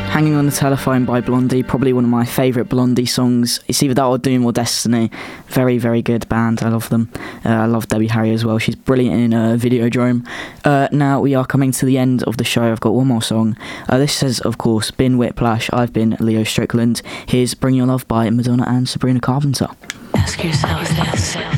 Hanging on the Telephone by Blondie, probably one of my favourite Blondie songs. It's either that or Doom or Destiny. Very, very good band. I love them. I love Debbie Harry as well. She's brilliant in Videodrome. Now we are coming to the end of the show. I've got one more song. This has, of course, been Whiplash. I've been Leo Strickland. Here's Bring Your Love by Madonna and Sabrina Carpenter. Ask yourself this.